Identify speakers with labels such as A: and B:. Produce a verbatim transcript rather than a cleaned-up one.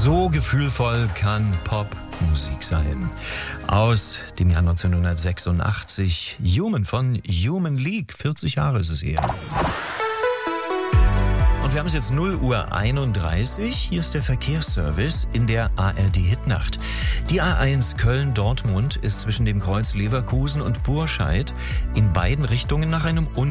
A: So gefühlvoll kann Popmusik sein. Aus dem Jahr neunzehnhundertsechsundachtzig. Human von Human League. vierzig Jahre ist es her. Und wir haben es jetzt null Uhr einunddreißig. Hier ist der Verkehrsservice in der A R D-Hitnacht. Die A eins Köln-Dortmund ist zwischen dem Kreuz Leverkusen und Burscheid in beiden Richtungen nach einem Unfall